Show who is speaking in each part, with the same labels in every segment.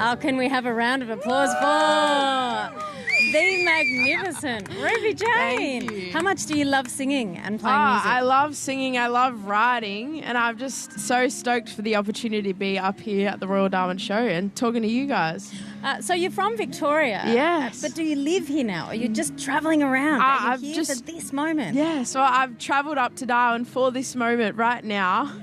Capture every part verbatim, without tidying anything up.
Speaker 1: Oh, can we have a round of applause for the magnificent Ruby Jane?
Speaker 2: Thank you.
Speaker 1: How much do you love singing and playing
Speaker 2: Oh,
Speaker 1: music?
Speaker 2: I love singing, I love writing, and I'm just so stoked for the opportunity to be up here at the Royal Darwin Show and talking to you guys.
Speaker 1: Uh, so you're from Victoria.
Speaker 2: Yes.
Speaker 1: But do you live here now? Are you just travelling around?
Speaker 2: Uh,
Speaker 1: Are you
Speaker 2: I've
Speaker 1: here
Speaker 2: just-
Speaker 1: for this moment?
Speaker 2: Yeah, so I've travelled up to Darwin for this moment right now.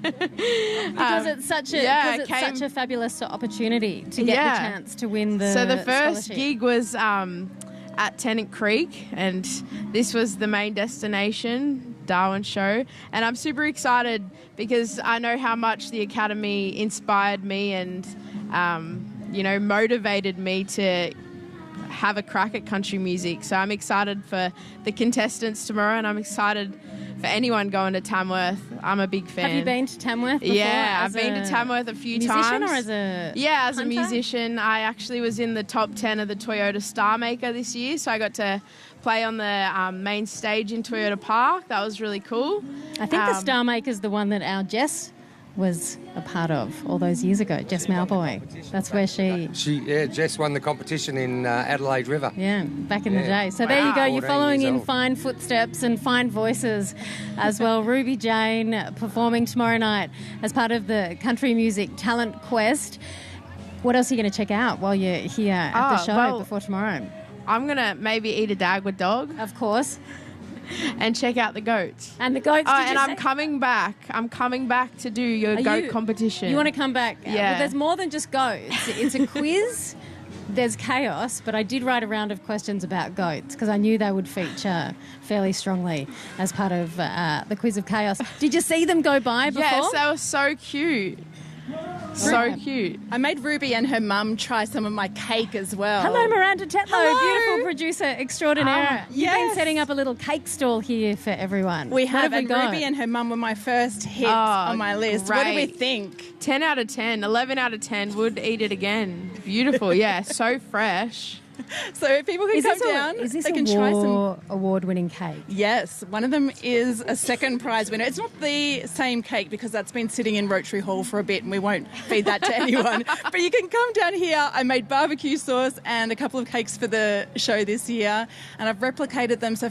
Speaker 1: Because
Speaker 2: Um,
Speaker 1: it's such a
Speaker 2: yeah,
Speaker 1: because
Speaker 2: it
Speaker 1: it's
Speaker 2: came-
Speaker 1: such a fabulous opportunity to get
Speaker 2: Yeah.
Speaker 1: the chance to win the
Speaker 2: So the first
Speaker 1: scholarship.
Speaker 2: gig was um, at Tennant Creek, and this was the main destination, Darwin Show. And I'm super excited because I know how much the Academy inspired me and, um, you know, motivated me to have a crack at country music. So I'm excited for the contestants tomorrow, and I'm excited for anyone going to Tamworth. I'm a big fan.
Speaker 1: Have you been to Tamworth before?
Speaker 2: Yeah,
Speaker 1: as
Speaker 2: I've been
Speaker 1: a
Speaker 2: to Tamworth a few
Speaker 1: musician
Speaker 2: times.
Speaker 1: or as a
Speaker 2: Yeah, as a
Speaker 1: hunter?
Speaker 2: musician. I actually was in the top ten of the Toyota Star Maker this year, so I got to play on the um, main stage in Toyota Park. That was really cool.
Speaker 1: I think the
Speaker 2: Um,
Speaker 1: Star Maker's the one that our Jess was a part of all those years ago. Jess Malboy. That's where she...
Speaker 3: She, yeah, Jess won the competition in uh, Adelaide River.
Speaker 1: Yeah, back in the
Speaker 3: Yeah.
Speaker 1: day. So there you go.
Speaker 3: Wow.
Speaker 1: You're
Speaker 3: fourteen
Speaker 1: following
Speaker 3: years
Speaker 1: in
Speaker 3: old.
Speaker 1: fine footsteps and fine voices as well. Ruby Jane performing tomorrow night as part of the Country Music Talent Quest. What else are you going to check out while you're here at the
Speaker 2: Oh,
Speaker 1: show
Speaker 2: well-
Speaker 1: before tomorrow?
Speaker 2: I'm going to maybe eat a Dagwood dog
Speaker 1: Of course.
Speaker 2: and check out the goats.
Speaker 1: And the goats.
Speaker 2: Oh,
Speaker 1: did
Speaker 2: and
Speaker 1: you
Speaker 2: I'm
Speaker 1: say-
Speaker 2: coming back. I'm coming back to do your
Speaker 1: Are
Speaker 2: goat
Speaker 1: you-
Speaker 2: competition.
Speaker 1: You want to come back? Uh,
Speaker 2: Yeah.
Speaker 1: Well, there's more than just goats. It's a quiz. There's chaos, but I did write a round of questions about goats because I knew they would feature fairly strongly as part of uh, the quiz of chaos. Did you see them go by before?
Speaker 2: Yes, they were so cute. So
Speaker 1: Ruby.
Speaker 2: cute.
Speaker 4: I made Ruby and her mum try some of my cake as well.
Speaker 1: Hello, Miranda Tetlow,
Speaker 4: Hello.
Speaker 1: beautiful producer extraordinaire.
Speaker 4: Oh,
Speaker 1: You've been
Speaker 4: yes.
Speaker 1: setting up a little cake stall here for everyone.
Speaker 4: We
Speaker 1: What
Speaker 4: have,
Speaker 1: we
Speaker 4: and
Speaker 1: got?
Speaker 4: Ruby and her mum were my first hits
Speaker 2: Oh,
Speaker 4: on my list. What do we
Speaker 2: great.
Speaker 4: think?
Speaker 2: ten out of ten, eleven out of ten, would eat it again. Beautiful, yeah, so fresh.
Speaker 4: So if people can
Speaker 1: Is
Speaker 4: come
Speaker 1: this,
Speaker 4: down,
Speaker 1: a, is this
Speaker 4: they can try some.
Speaker 1: award, award-winning cake?
Speaker 4: Yes, one of them is a second prize winner. It's not the same cake because that's been sitting in Rotary Hall for a bit and we won't feed that to anyone. But you can come down here. I made barbecue sauce and a couple of cakes for the show this year and I've replicated them. So